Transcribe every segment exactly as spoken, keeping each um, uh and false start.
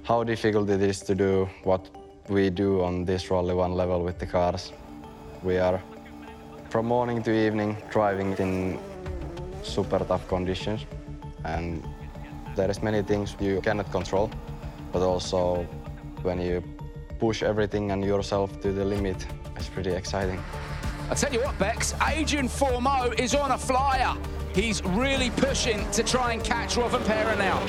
how difficult it is to do what we do on this Rally One level with the cars. We are from morning to evening driving in super tough conditions, and there is many things you cannot control, but also when you push everything and yourself to the limit, it's pretty exciting. I tell you what, Bex, Adrian Fourmeau is on a flyer. He's really pushing to try and catch Rovanperä now.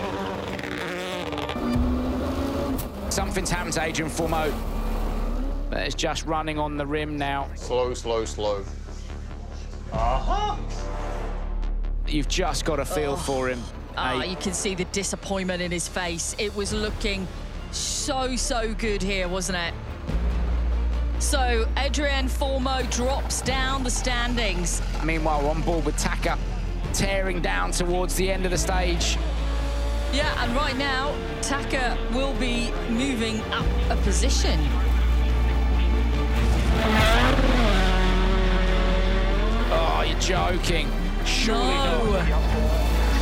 Something's happened to Adrian Fourmeau. But it's just running on the rim now. Slow, slow, slow. Uh-huh. You've just got a feel oh. for him. Ah, you can see the disappointment in his face. It was looking so, so good here, wasn't it? So Adrian Fourmeau drops down the standings. Meanwhile, on board with Taka, tearing down towards the end of the stage. Yeah, and right now, Taka will be moving up a position. Oh, you're joking. Surely no. not.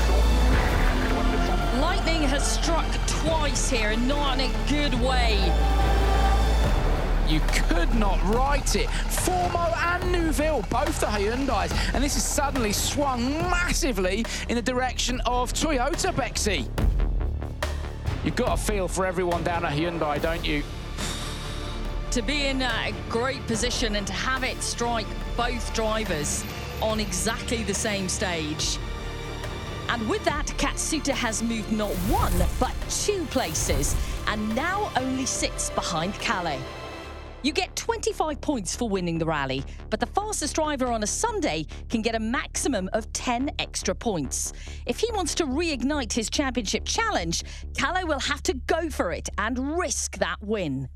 Lightning has struck twice here, and not in a good way. You could not write it. Fourmeau and Neuville, both the Hyundais, and this has suddenly swung massively in the direction of Toyota, Bexy. You've got a feel for everyone down at Hyundai, don't you? To be in a great position and to have it strike both drivers on exactly the same stage. And with that, Katsuta has moved not one, but two places, and now only sits behind Kalle. You get twenty-five points for winning the rally, but the fastest driver on a Sunday can get a maximum of ten extra points. If he wants to reignite his championship challenge, Kalle will have to go for it and risk that win.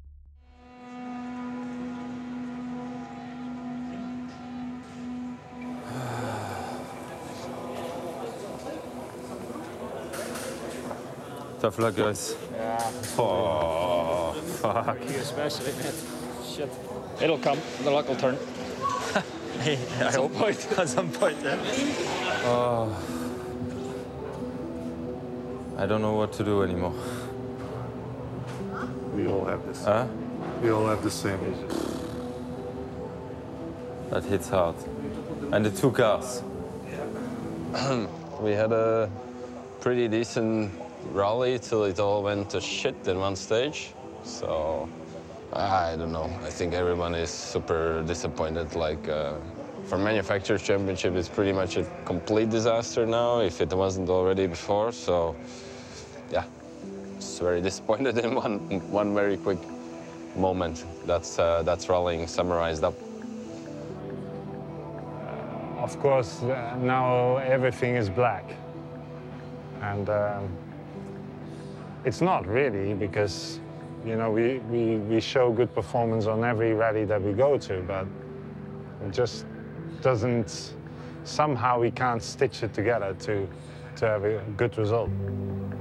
Tough luck, guys. Yeah. Oh, fuck. You especially, man. Shit. It'll come. The luck will turn. Hey, at some point. At some point, yeah. Oh. I don't know what to do anymore. We all have this. Huh? We all have the same. That hits hard. And the two cars. We had a pretty decent rally till it all went to shit in one stage. So I don't know. I think everyone is super disappointed. Like uh, for Manufacturers Championship, it's pretty much a complete disaster now, if it wasn't already before. So yeah, just very disappointed in one one very quick moment. That's uh, that's rallying summarized up. Uh, of course, uh, now everything is black, and. Um, It's not really, because, you know, we, we, we show good performance on every rally that we go to, but it just doesn't, somehow we can't stitch it together to, to have a good result.